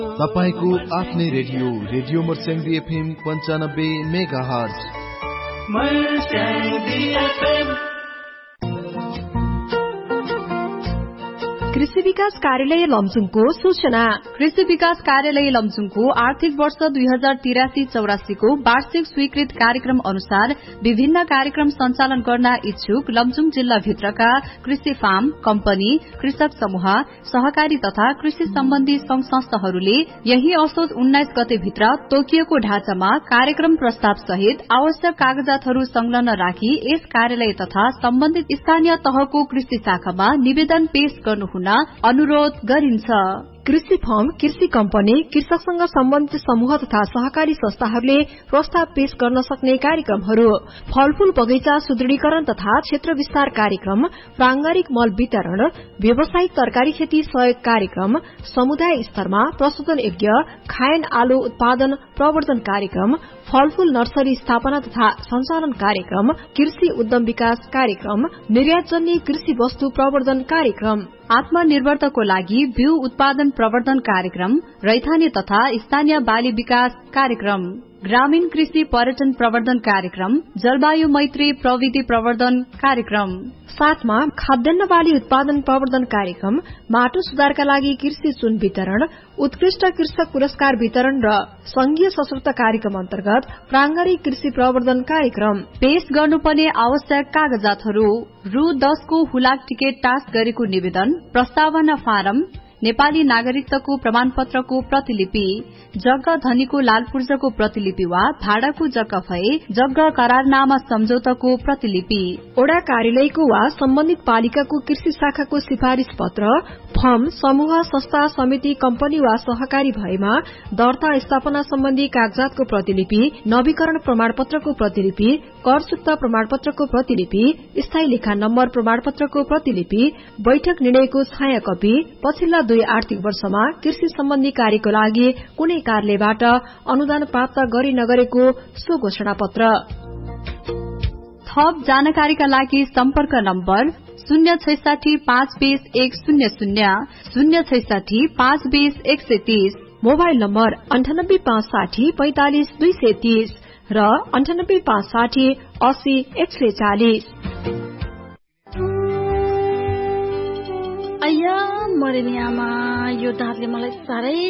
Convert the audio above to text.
तपाईको आफ्नै radio Marsyangdi FM 95 megahertz. कृषि विकास कार्यालय लमजुङको सूचना। कृषि विकास कार्यालय लमजुङको आर्थिक वर्ष 2083-84 को वार्षिक स्वीकृत कार्यक्रम अनुसार विभिन्न कार्यक्रम सञ्चालन गर्न इच्छुक लमजुङ जिल्ला भित्रका कृषि फार्म, कम्पनी, कृषक समूह, सहकारी तथा कृषि सम्बन्धी संघ संस्थाहरूले यही असोज 19 गते भित्र तोकिएको ढाँचामा कार्यक्रम प्रस्ताव सहित आवश्यक कागजातहरू संलग्न राखी यस कार्यालय तथा सम्बन्धित स्थानीय तहको कृषि शाखामा निवेदन पेश गर्नुहुन अनुरोध गरिन्छ। कृषि फर्म, कृषि कम्पनी, कृषकसँग सम्बन्धित समूह तथा सहकारी संस्थाहरूले प्रस्ताव पेश गर्न सक्ने कार्यक्रमहरू: फलफूल बगैंचा सुदृढीकरण तथा क्षेत्र विस्तार कार्यक्रम, प्रांगारिक मल वितरण, व्यावसायिक तरकारी खेती सहयोग कार्यक्रम, समुदाय स्तरमा प्रशोधन यज्ञ, खायन आलु उत्पादन प्रवर्धन कार्यक्रम, फलफूल नर्सरी स्थापना तथा सञ्चालन कार्यक्रम, कृषि उद्यम विकास कार्यक्रम, निर्यातजन्य कृषि वस्तु प्रवर्धन कार्यक्रम, आत्मनिर्भरताको लागि बिउ उत्पादन प्रवर्धन कार्यक्रम, रैथाने तथा स्थानीय बाली विकास कार्यक्रम, ग्रामीण कृषि पर्यटन प्रवर्धन कार्यक्रम, जलवायु मैत्री प्रविधि प्रवर्धन कार्यक्रम, साथमा खाद्यान्न बाली उत्पादन प्रवर्धन कार्यक्रम, माटो सुधारका लागि कृषि चुन वितरण, उत्कृष्ट कृषक पुरस्कार वितरण र संघीय सशक्त कार्यक्रम अन्तर्गत प्रांगारिक कृषि प्रवर्धन कार्यक्रम। पेश गर्नुपर्ने आवश्यक कागजातहरू: रु 10 को हुलाक टिकट टास गरेको निवेदन, प्रस्तावना फारम, नेपाली नागरिकताको प्रमाणपत्रको प्रतिलिपि, जग्गा धनीको लालपूर्जाको प्रतिलिपि वा भाडाको जग्गा भए जग्गा करारनामा सम्झौताको प्रतिलिपि, ओडा कार्यालयको वा सम्बन्धित पालिकाको कृषि शाखाको सिफारिश पत्र, फर्म, समूह, संस्था, समिति, कम्पनी वा सहकारी भएमा दर्ता स्थापना सम्बन्धी कागजातको प्रतिलिपि, नवीकरण प्रमाणपत्रको प्रतिलिपि, कर चुक्ता प्रमाणपत्रको प्रतिलिपि, स्थायी लेखा नम्बर प्रमाणपत्रको प्रतिलिपि, बैठक निर्णयको छाया कपी, पछिल्ला 2 आर्थिक वर्षमा कृषि सम्बन्धी कार्यको लागि कुनै कार्यालयबाट अनुदान प्राप्त गरी नगरेको सो घोषणा पत्र। थप जानकारीका लागि सम्पर्क नम्बर 066 520 100, 066 520 130, मोबाइल नम्बर 98 560 45 230 र 98 560 80 140। अय्या मरे नि आमा, यो दाँतले मलाई साह्रै